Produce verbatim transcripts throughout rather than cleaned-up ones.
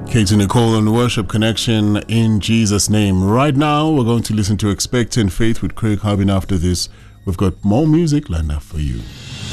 Katie Nicole on Worship Connection in Jesus' name. Right now, we're going to listen to Expectant Faith with Craig Harbin. After this, we've got more music lined up for you.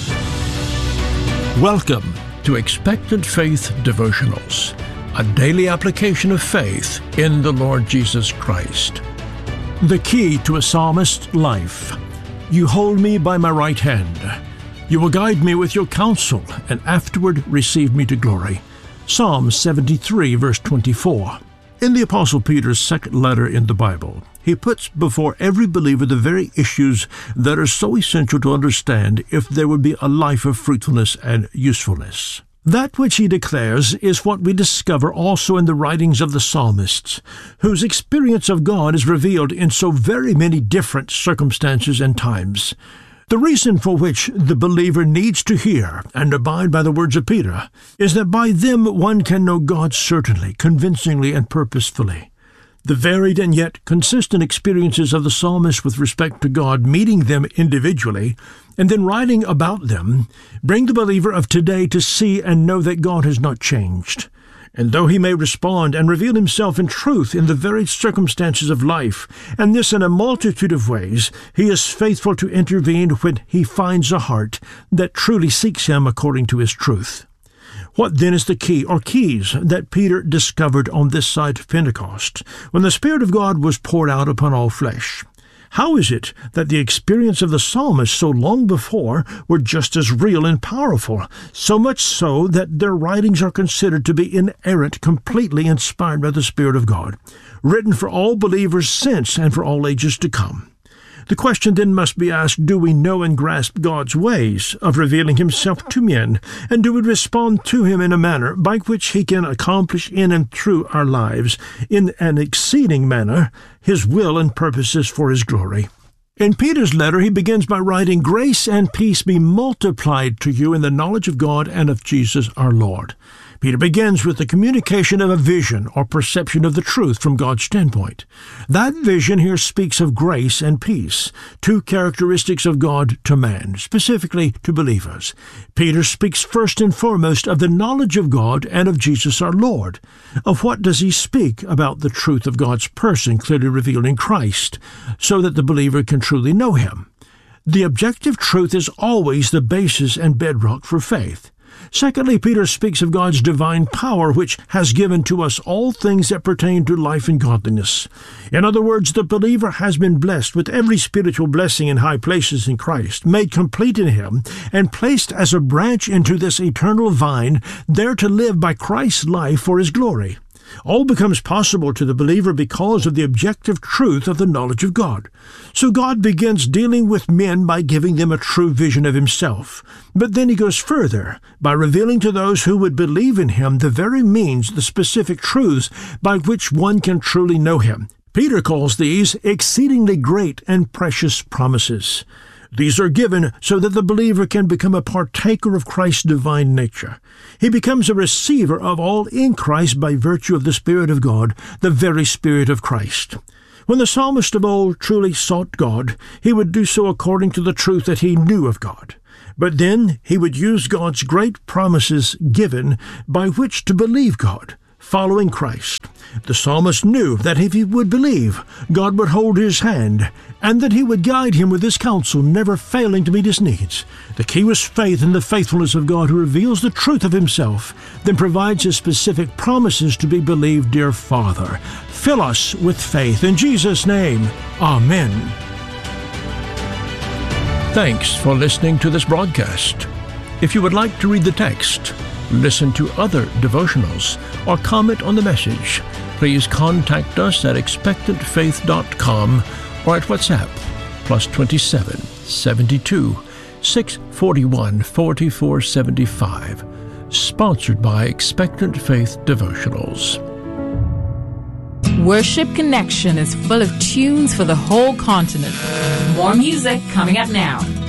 Welcome to Expectant Faith Devotionals, a daily application of faith in the Lord Jesus Christ. The key to a psalmist's life. You hold me by my right hand. You will guide me with your counsel, and afterward receive me to glory. Psalm seventy-three, verse twenty-four. In the Apostle Peter's second letter in the Bible, he puts before every believer the very issues that are so essential to understand if there would be a life of fruitfulness and usefulness. That which he declares is what we discover also in the writings of the psalmists, whose experience of God is revealed in so very many different circumstances and times. The reason for which the believer needs to hear and abide by the words of Peter is that by them one can know God certainly, convincingly, and purposefully. The varied and yet consistent experiences of the psalmist with respect to God, meeting them individually, and then writing about them, bring the believer of today to see and know that God has not changed. And though he may respond and reveal himself in truth in the varied circumstances of life, and this in a multitude of ways, he is faithful to intervene when he finds a heart that truly seeks him according to his truth. What then is the key or keys that Peter discovered on this side of Pentecost, when the Spirit of God was poured out upon all flesh? How is it that the experience of the psalmist so long before were just as real and powerful, so much so that their writings are considered to be inerrant, completely inspired by the Spirit of God, written for all believers since and for all ages to come? The question then must be asked, do we know and grasp God's ways of revealing himself to men, and do we respond to him in a manner by which he can accomplish in and through our lives, in an exceeding manner, his will and purposes for his glory? In Peter's letter, he begins by writing, "Grace and peace be multiplied to you in the knowledge of God and of Jesus our Lord." Peter begins with the communication of a vision or perception of the truth from God's standpoint. That vision here speaks of grace and peace, two characteristics of God to man, specifically to believers. Peter speaks first and foremost of the knowledge of God and of Jesus our Lord. Of what does he speak? About the truth of God's person clearly revealed in Christ, so that the believer can truly know him. The objective truth is always the basis and bedrock for faith. Secondly, Peter speaks of God's divine power, which has given to us all things that pertain to life and godliness. In other words, the believer has been blessed with every spiritual blessing in high places in Christ, made complete in him, and placed as a branch into this eternal vine, there to live by Christ's life for his glory. All becomes possible to the believer because of the objective truth of the knowledge of God. So God begins dealing with men by giving them a true vision of himself. But then he goes further by revealing to those who would believe in him the very means, the specific truths by which one can truly know him. Peter calls these exceedingly great and precious promises. These are given so that the believer can become a partaker of Christ's divine nature. He becomes a receiver of all in Christ by virtue of the Spirit of God, the very Spirit of Christ. When the psalmist of old truly sought God, he would do so according to the truth that he knew of God. But then he would use God's great promises given by which to believe God, following Christ. The psalmist knew that if he would believe, God would hold his hand, and that he would guide him with his counsel, never failing to meet his needs. The key was faith in the faithfulness of God, who reveals the truth of himself, then provides his specific promises to be believed. Dear Father, fill us with faith. In Jesus' name, Amen. Thanks for listening to this broadcast. If you would like to read the text, listen to other devotionals, or comment on the message, please contact us at expectant faith dot com or at WhatsApp, plus twenty-seven, seventy-two, six forty-one, forty-four seventy-five. Sponsored by Expectant Faith Devotionals. Worship Connection is full of tunes for the whole continent. More music coming up now.